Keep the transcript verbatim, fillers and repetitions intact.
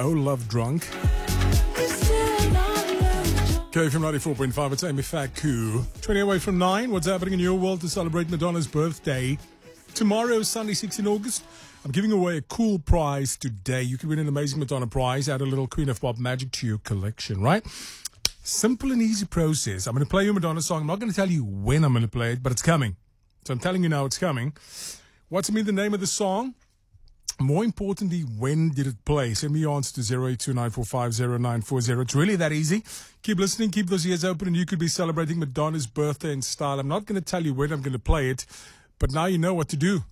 Oh Love Drunk. K F M ninety-four point five, it's Amy Faku. twenty away from nine, what's happening in your world to celebrate Madonna's birthday? Tomorrow, Sunday, sixteenth of August, I'm giving away a cool prize today. You can win an amazing Madonna prize, add a little Queen of Pop magic to your collection, right? Simple and easy process. I'm going to play you a Madonna song. I'm not going to tell you when I'm going to play it, but it's coming. So I'm telling you now it's coming. What's the name of the song? More importantly, when did it play? Send me your answer to zero eight two nine four five zero nine four zero. It's really that easy. Keep listening, keep those ears open, and you could be celebrating Madonna's birthday in style. I'm not going to tell you when I'm going to play it, but now you know what to do.